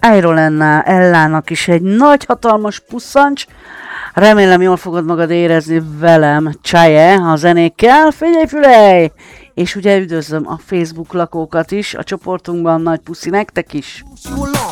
Iron Ellának is egy nagy hatalmas pusszancs. Remélem jól fogod magad érezni velem, Csaje, a zenékkel. Figyelj! És ugye üdvözlöm a Facebook lakókat is, a csoportunkban nagy puszi nektek is.